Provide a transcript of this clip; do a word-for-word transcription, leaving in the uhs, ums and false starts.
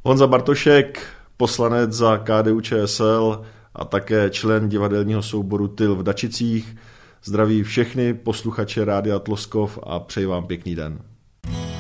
Honza Bartošek, poslanec za K D U Č S L a také člen divadelního souboru Tyl v Dačicích. Zdraví všechny posluchače Rádia Tloskov a přeji vám pěkný den.